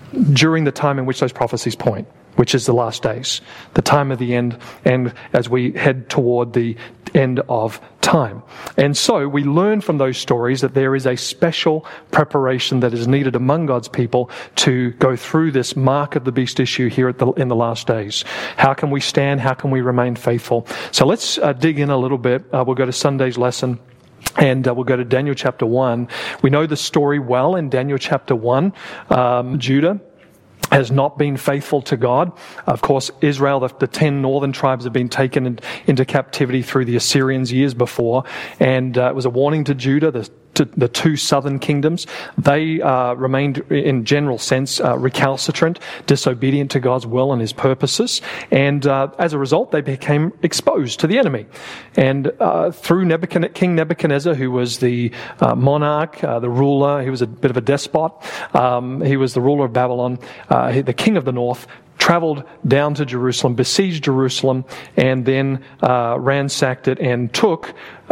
during the time in which those prophecies point, which is the last days, the time of the end, and as we head toward the end of time. And so we learn from those stories that there is a special preparation that is needed among God's people to go through this mark of the beast issue here in the last days. How can we stand? How can we remain faithful? So let's dig in a little bit. We'll go to Sunday's lesson. And we'll go to Daniel chapter 1. We know the story well in Daniel chapter 1. Judah has not been faithful to God. Of course, Israel, the 10 northern tribes have been taken into captivity through the Assyrians years before. And it was a warning to Judah, the two southern kingdoms. They remained, in general sense, recalcitrant, disobedient to God's will and His purposes. And as a result, they became exposed to the enemy. And through King Nebuchadnezzar, who was the monarch, the ruler, he was a bit of a despot. He was the ruler of Babylon, the king of the north, traveled down to Jerusalem, besieged Jerusalem, and then ransacked it and took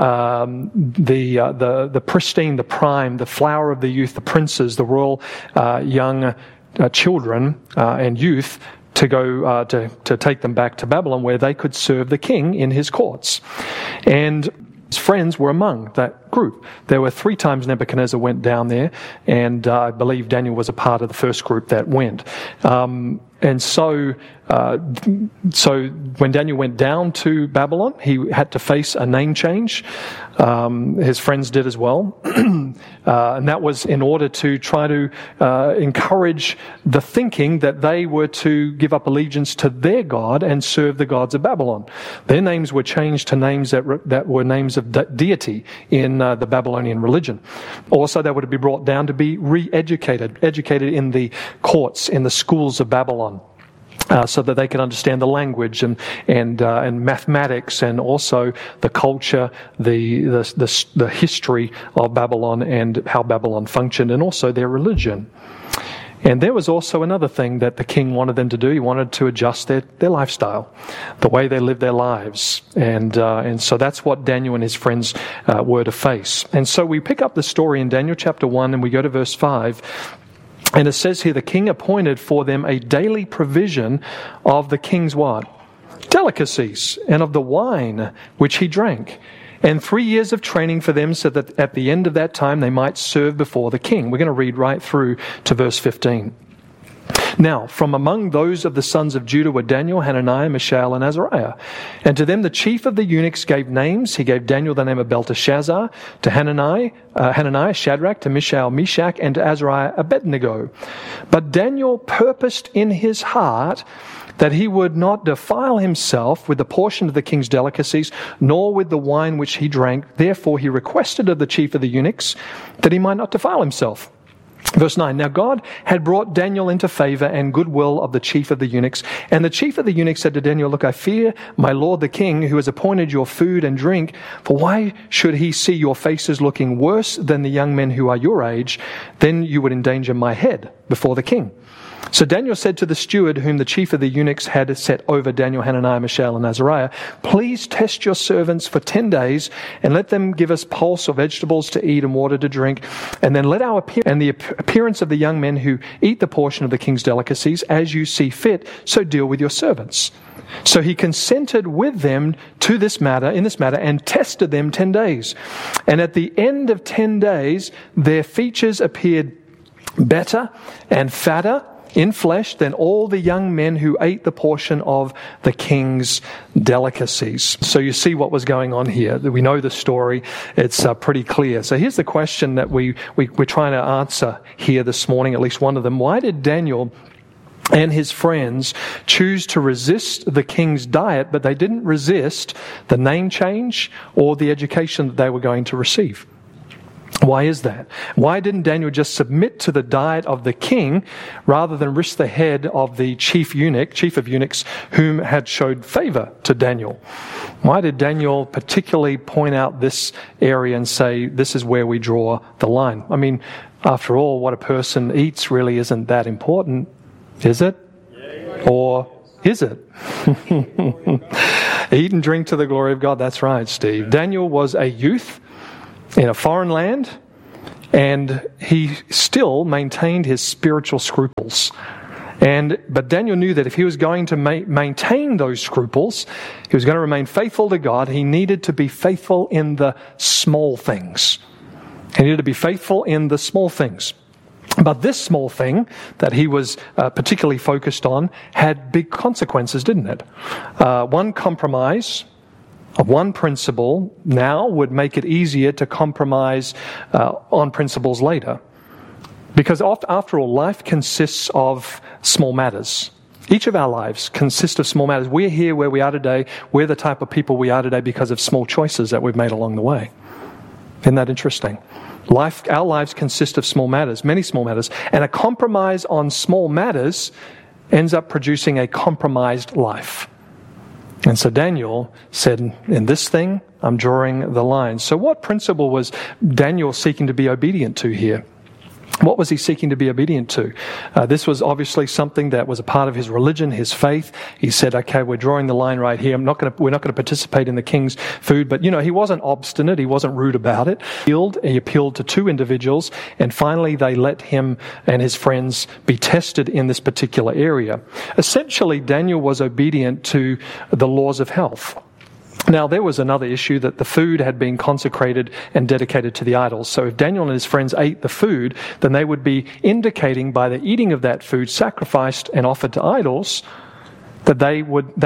the pristine, the prime, the flower of the youth, the princes, the royal young children and youth, to go to take them back to Babylon, where they could serve the king in his courts. And his friends were among that group. There were 3 times Nebuchadnezzar went down there, and I believe Daniel was a part of the first group that went. And so when Daniel went down to Babylon, he had to face a name change. His friends did as well. And that was in order to try to encourage the thinking that they were to give up allegiance to their God and serve the gods of Babylon. Their names were changed to names that were names of deity in the Babylonian religion. Also, they were to be brought down to be re-educated, educated in the courts, in the schools of Babylon. So that they could understand the language and mathematics, and also the culture, the history of Babylon and how Babylon functioned, and also their religion. And there was also another thing that the king wanted them to do. He wanted to adjust their lifestyle, the way they lived their lives. And so that's what Daniel and his friends were to face. And so we pick up the story in Daniel chapter 1, and we go to verse 5. And it says here, the king appointed for them a daily provision of the king's what? Delicacies, and of the wine which he drank. And 3 years of training for them, so that at the end of that time they might serve before the king. We're going to read right through to verse 15. Now, from among those of the sons of Judah were Daniel, Hananiah, Mishael, and Azariah. And to them the chief of the eunuchs gave names. He gave Daniel the name of Belteshazzar, to Hananiah, Shadrach, to Mishael, Meshach, and to Azariah, Abednego. But Daniel purposed in his heart that he would not defile himself with the portion of the king's delicacies, nor with the wine which he drank. Therefore he requested of the chief of the eunuchs that he might not defile himself. Verse 9, now God had brought Daniel into favor and goodwill of the chief of the eunuchs. And the chief of the eunuchs said to Daniel, look, I fear my lord the king, who has appointed your food and drink. For why should he see your faces looking worse than the young men who are your age? Then you would endanger my head before the king. So Daniel said to the steward, whom the chief of the eunuchs had set over Daniel, Hananiah, Mishael, and Azariah, please test your servants for 10 days, and let them give us pulse or vegetables to eat and water to drink, and then let our appearance of the young men who eat the portion of the king's delicacies, as you see fit, so deal with your servants. So he consented with them in this matter, and tested them 10 days. And at the end of 10 days, their features appeared better and fatter in flesh than all the young men who ate the portion of the king's delicacies. So you see what was going on here. We know the story. It's pretty clear. So here's the question that we're trying to answer here this morning, at least one of them. Why did Daniel and his friends choose to resist the king's diet, but they didn't resist the name change or the education that they were going to receive? Why is that? Why didn't Daniel just submit to the diet of the king rather than risk the head of the chief of eunuchs, whom had showed favor to Daniel? Why did Daniel particularly point out this area and say, this is where we draw the line? I mean, after all, what a person eats really isn't that important, is it? Or is it? Eat and drink to the glory of God. That's right, Steve. Daniel was a youth in a foreign land, and he still maintained his spiritual scruples. scruples. But Daniel knew that if he was going to maintain those scruples, he was going to remain faithful to God, he needed to be faithful in the small things. He needed to be faithful in the small things. But this small thing that he was particularly focused on had big consequences, didn't it? One compromise of one principle now would make it easier to compromise on principles later. Because after all, life consists of small matters. Each of our lives consists of small matters. We're here where we are today. We're the type of people we are today because of small choices that we've made along the way. Isn't that interesting? Our lives consist of small matters, many small matters. And a compromise on small matters ends up producing a compromised life. And so Daniel said, in this thing, I'm drawing the line. So what principle was Daniel seeking to be obedient to here? What was he seeking to be obedient to? This was obviously something that was a part of his religion, his faith. He said, okay, we're drawing the line right here. We're not going to participate in the king's food. But, he wasn't obstinate. He wasn't rude about it. He appealed to two individuals, and finally they let him and his friends be tested in this particular area. Essentially, Daniel was obedient to the laws of health. Now, there was another issue that the food had been consecrated and dedicated to the idols. So if Daniel and his friends ate the food, then they would be indicating by the eating of that food sacrificed and offered to idols that they would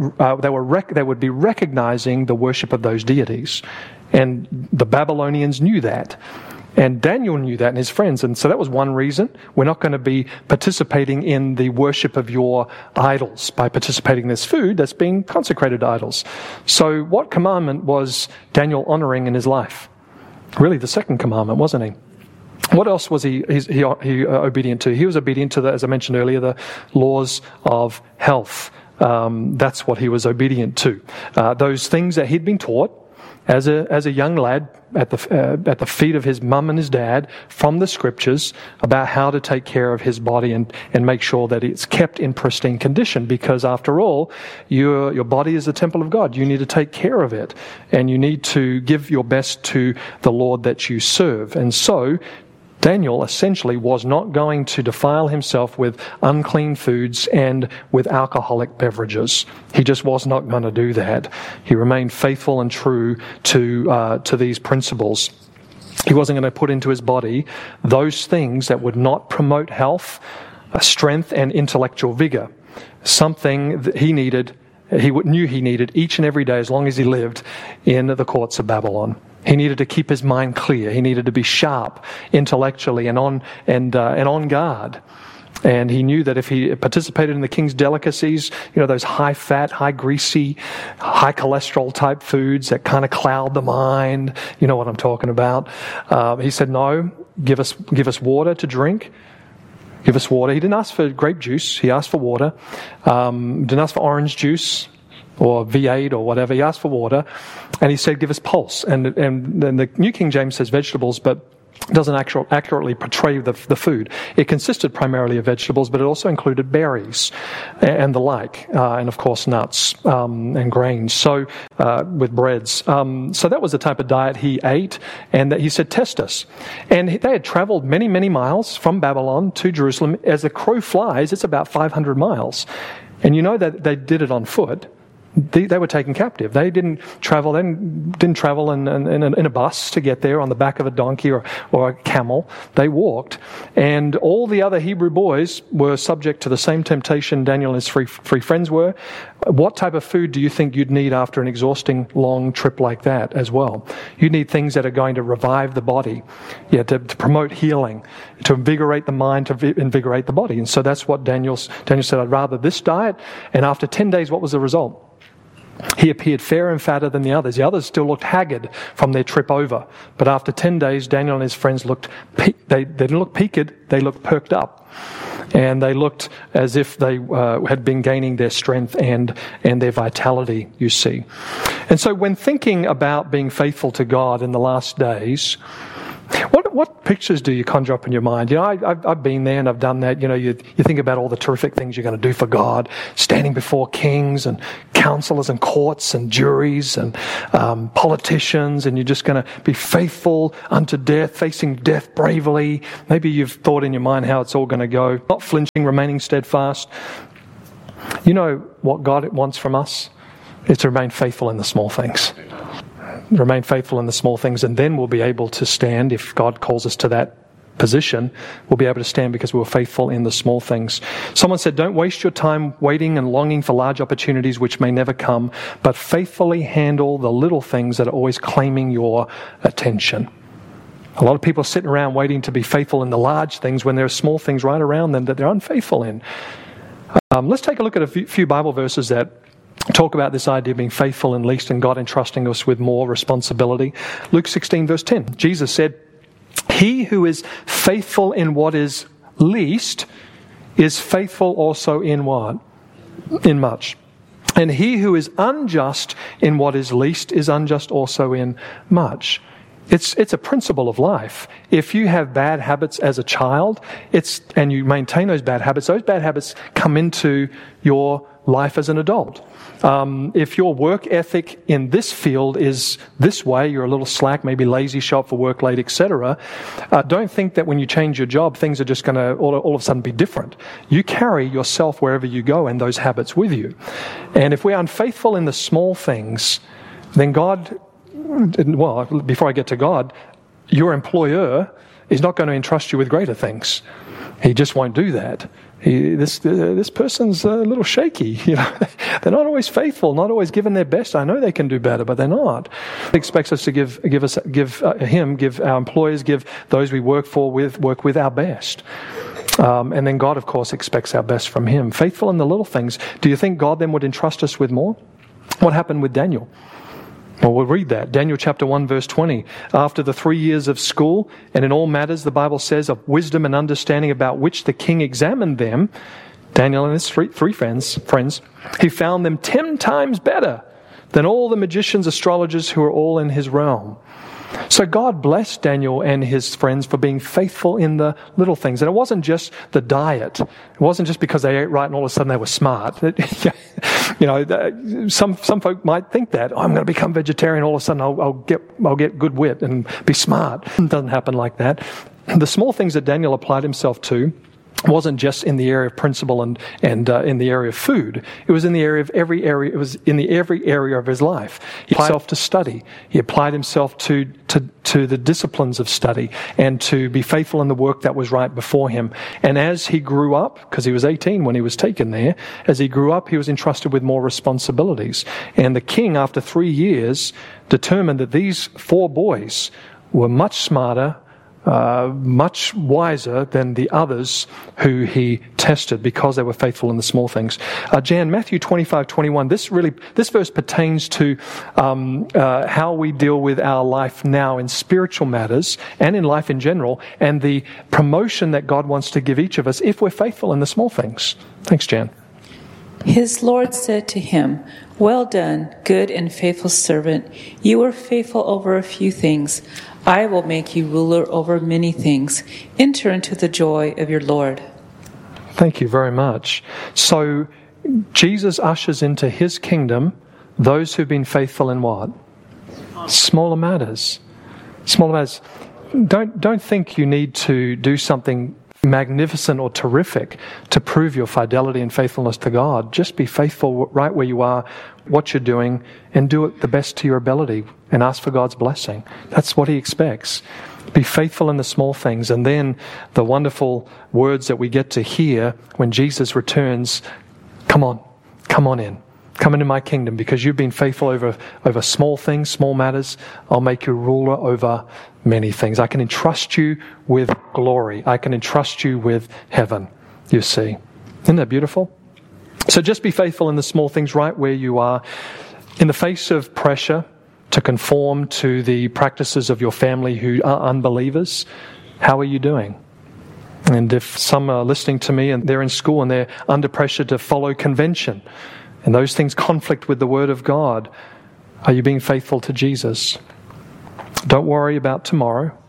be recognizing the worship of those deities. And the Babylonians knew that. And Daniel knew that and his friends. And so that was one reason. We're not going to be participating in the worship of your idols by participating in this food that's being consecrated to idols. So what commandment was Daniel honoring in his life? Really the second commandment, wasn't he? What else was he obedient to? He was obedient to, as I mentioned earlier, the laws of health. That's what he was obedient to. Those things that he'd been taught as a young lad at the feet of his mum and his dad from the scriptures about how to take care of his body and make sure that it's kept in pristine condition, because after all, your body is the temple of God. You need to take care of it, and you need to give your best to the Lord that you serve. And so Daniel essentially was not going to defile himself with unclean foods and with alcoholic beverages. He just was not going to do that. He remained faithful and true to these principles. He wasn't going to put into his body those things that would not promote health, strength, and intellectual vigor. Something that he knew he needed each and every day as long as he lived in the courts of Babylon. He needed to keep his mind clear. He needed to be sharp intellectually and on guard. And he knew that if he participated in the king's delicacies, those high fat, high greasy, high cholesterol type foods that kind of cloud the mind, you know what I'm talking about. He said, no, give us water to drink. Give us water. He didn't ask for grape juice. He asked for water. Didn't ask for orange juice or V8 or whatever. He asked for water, and he said, give us pulse. And the New King James says vegetables, but doesn't accurately portray the food. It consisted primarily of vegetables, but it also included berries and the like, and of course nuts and grains. So with breads. So that was the type of diet he ate, and that he said, test us. And they had traveled many, many miles from Babylon to Jerusalem. As the crow flies, it's about 500 miles. And you know that they did it on foot. They were taken captive. They didn't travel. They didn't travel in a bus to get there on the back of a donkey or a camel. They walked, and all the other Hebrew boys were subject to the same temptation Daniel and his three friends were. What type of food do you think you'd need after an exhausting long trip like that as well? You need things that are going to revive the body, to promote healing, to invigorate the mind, to invigorate the body. And so that's what Daniel said. I'd rather this diet. And after 10 days, what was the result? He appeared fairer and fatter than the others. The others still looked haggard from their trip over. But after 10 days, Daniel and his friends they didn't look peaked, they looked perked up. And they looked as if they had been gaining their strength and their vitality, you see. And so when thinking about being faithful to God in the last days, What pictures do you conjure up in your mind? I've been there and I've done that. You think about all the terrific things you're going to do for God, standing before kings and counselors and courts and juries and politicians, and you're just going to be faithful unto death, facing death bravely. Maybe you've thought in your mind how it's all going to go, not flinching, remaining steadfast. You know what God wants from us? Is to remain faithful in the small things. Remain faithful in the small things, and then we'll be able to stand. If God calls us to that position, we'll be able to stand because we were faithful in the small things. Someone said, don't waste your time waiting and longing for large opportunities which may never come, but faithfully handle the little things that are always claiming your attention. A lot of people are sitting around waiting to be faithful in the large things when there are small things right around them that they're unfaithful in. Let's take a look at a few Bible verses that talk about this idea of being faithful in least and God entrusting us with more responsibility. Luke 16 verse 10. Jesus said, he who is faithful in what is least is faithful also in what? In much. And he who is unjust in what is least is unjust also in much. It's a principle of life. If you have bad habits as a child, and you maintain those bad habits come into your life as an adult. If your work ethic in this field is this way, you're a little slack, maybe lazy, show up for work late, etc. Don't think that when you change your job, things are just going to all of a sudden be different. You carry yourself wherever you go and those habits with you. And if we're unfaithful in the small things, then God, well, before I get to God, your employer is not going to entrust you with greater things. He just won't do that. This person's a little shaky. They're not always faithful, not always giving their best. I know they can do better, but they're not. He expects us to give our employers, give those we work with our best. And then God, of course, expects our best from Him. Faithful in the little things. Do you think God then would entrust us with more? What happened with Daniel? Well, we'll read that. Daniel chapter 1 verse 20. After the 3 years of school, and in all matters, the Bible says, of wisdom and understanding about which the king examined them, Daniel and his three friends, he found them 10 times better than all the magicians, astrologers who were all in his realm. So God blessed Daniel and his friends for being faithful in the little things. And it wasn't just the diet. It wasn't just because they ate right and all of a sudden they were smart. Some folk might think that, I'm going to become vegetarian, all of a sudden I'll get good wit and be smart. It doesn't happen like that. The small things that Daniel applied himself to wasn't just in the area of principle and in the area of food. It was in the area of every area. It was in every area of his life. He applied himself to study. He applied himself to the disciplines of study and to be faithful in the work that was right before him. And as he grew up, because he was 18 when he was taken there, as he grew up, he was entrusted with more responsibilities. And the king, after 3 years, determined that these 4 boys were much smarter, much wiser than the others who he tested because they were faithful in the small things. Jan, Matthew 25:21. This verse pertains to how we deal with our life now in spiritual matters and in life in general, and the promotion that God wants to give each of us if we're faithful in the small things. Thanks, Jan. His Lord said to him, "Well done, good and faithful servant. You were faithful over a few things. I will make you ruler over many things. Enter into the joy of your Lord." Thank you very much. So Jesus ushers into his kingdom those who've been faithful in what? Smaller matters. Smaller matters. Don't think you need to do something magnificent or terrific to prove your fidelity and faithfulness to God. Just be faithful right where you are, what you're doing, and do it the best to your ability and ask for God's blessing. That's what He expects. Be faithful in the small things. And then the wonderful words that we get to hear when Jesus returns, come on in. Come into my kingdom because you've been faithful over small things, small matters. I'll make you ruler over many things. I can entrust you with glory. I can entrust you with heaven, you see. Isn't that beautiful? So just be faithful in the small things right where you are. In the face of pressure to conform to the practices of your family who are unbelievers, how are you doing? And if some are listening to me and they're in school and they're under pressure to follow convention, and those things conflict with the Word of God, are you being faithful to Jesus? Don't worry about tomorrow.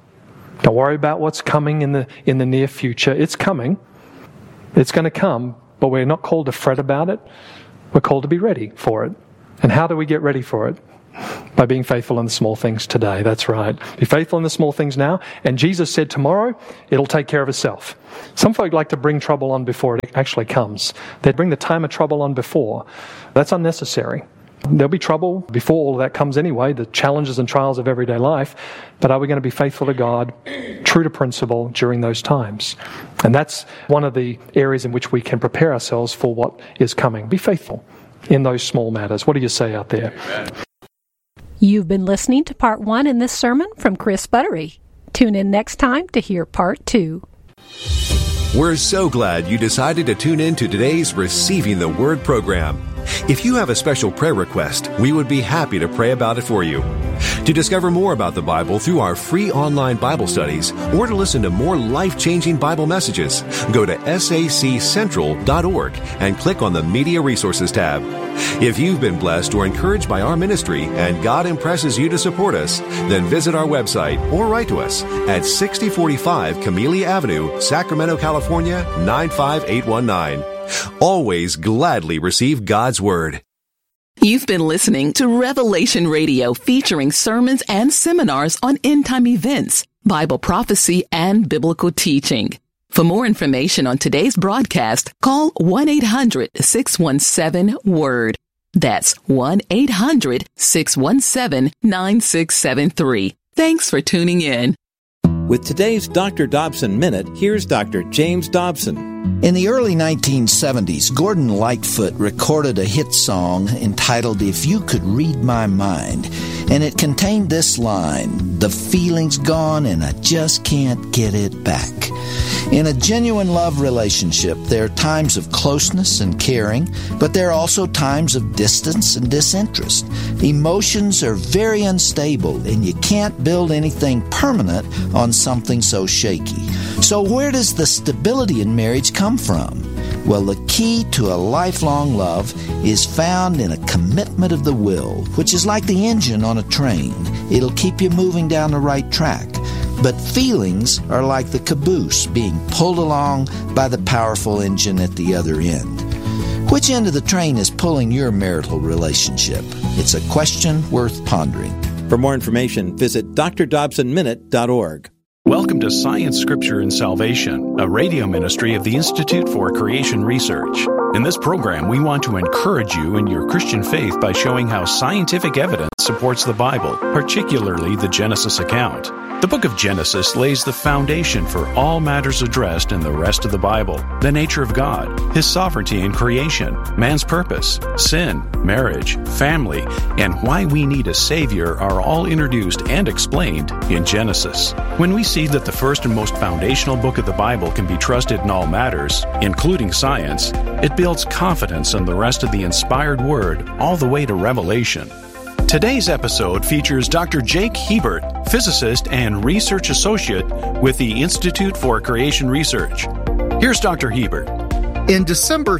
Don't worry about what's coming in the near future. It's coming. It's going to come, but we're not called to fret about it. We're called to be ready for it. And how do we get ready for it? By being faithful in the small things today. That's right. Be faithful in the small things now. And Jesus said tomorrow, it'll take care of itself. Some folk like to bring trouble on before it actually comes. They bring the time of trouble on before. That's unnecessary. There'll be trouble before all of that comes anyway, the challenges and trials of everyday life. But are we going to be faithful to God, true to principle during those times? And that's one of the areas in which we can prepare ourselves for what is coming. Be faithful in those small matters. What do you say out there? Amen. You've been listening to part 1 in this sermon from Chris Buttery. Tune in next time to hear part 2. We're so glad you decided to tune in to today's Receiving the Word program. If you have a special prayer request, we would be happy to pray about it for you. To discover more about the Bible through our free online Bible studies, or to listen to more life-changing Bible messages, go to saccentral.org and click on the Media Resources tab. If you've been blessed or encouraged by our ministry and God impresses you to support us, then visit our website or write to us at 6045 Camellia Avenue, Sacramento, California, 95819. Always gladly receive God's Word. You've been listening to Revelation Radio, featuring sermons and seminars on end-time events, Bible prophecy, and biblical teaching. For more information on today's broadcast, call 1-800-617-WORD. That's 1-800-617-9673. Thanks for tuning in. With today's Dr. Dobson Minute, here's Dr. James Dobson. In the early 1970s, Gordon Lightfoot recorded a hit song entitled If You Could Read My Mind, and it contained this line, "The feeling's gone and I just can't get it back." In a genuine love relationship, there are times of closeness and caring, but there are also times of distance and disinterest. Emotions are very unstable, and you can't build anything permanent on something so shaky. So where does the stability in marriage come from? Well, the key to a lifelong love is found in a commitment of the will, which is like the engine on a train. It'll keep you moving down the right track. But feelings are like the caboose being pulled along by the powerful engine at the other end. Which end of the train is pulling your marital relationship? It's a question worth pondering. For more information, visit drdobsonminute.org. Welcome to Science, Scripture, and Salvation, a radio ministry of the Institute for Creation Research. In this program, we want to encourage you in your Christian faith by showing how scientific evidence supports the Bible, particularly the Genesis account. The book of Genesis lays the foundation for all matters addressed in the rest of the Bible: the nature of God, His sovereignty in creation, man's purpose, sin, marriage, family, and why we need a Savior are all introduced and explained in Genesis. When we see that the first and most foundational book of the Bible can be trusted in all matters, including science, it builds confidence in the rest of the inspired Word all the way to Revelation. Today's episode features Dr. Jake Hebert, physicist and research associate with the Institute for Creation Research. Here's Dr. Hebert. In December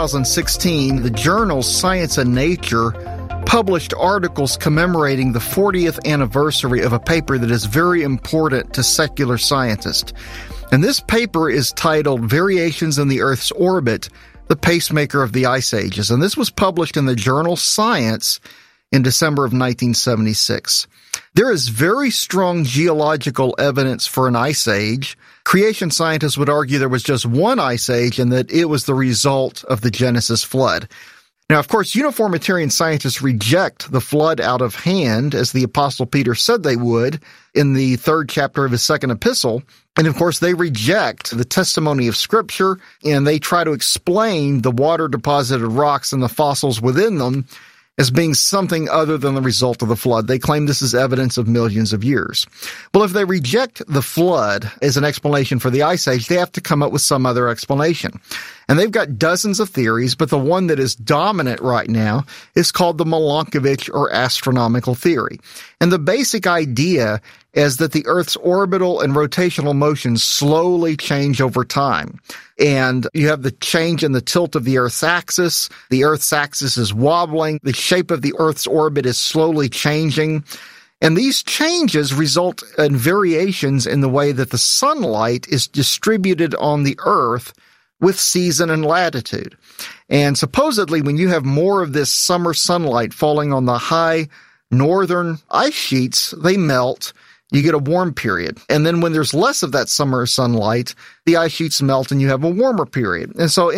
2016, the journal Science and Nature published articles commemorating the 40th anniversary of a paper that is very important to secular scientists. And this paper is titled Variations in the Earth's Orbit, the Pacemaker of the Ice Ages. And this was published in the journal Science in December of 1976. There is very strong geological evidence for an ice age. Creation scientists would argue there was just one ice age and that it was the result of the Genesis flood. Now, of course, uniformitarian scientists reject the flood out of hand, as the Apostle Peter said they would in the 3rd chapter of his 2nd epistle. And, of course, they reject the testimony of Scripture, and they try to explain the water-deposited rocks and the fossils within them as being something other than the result of the flood. They claim this is evidence of millions of years. Well, if they reject the flood as an explanation for the Ice Age, they have to come up with some other explanation. And they've got dozens of theories, but the one that is dominant right now is called the Milankovitch or astronomical theory. And the basic idea is that the Earth's orbital and rotational motions slowly change over time. And you have the change in the tilt of the Earth's axis. The Earth's axis is wobbling. The shape of the Earth's orbit is slowly changing. And these changes result in variations in the way that the sunlight is distributed on the Earth with season and latitude. And supposedly, when you have more of this summer sunlight falling on the high northern ice sheets, they melt. You get a warm period. And then when there's less of that summer sunlight, the ice sheets melt and you have a warmer period. And so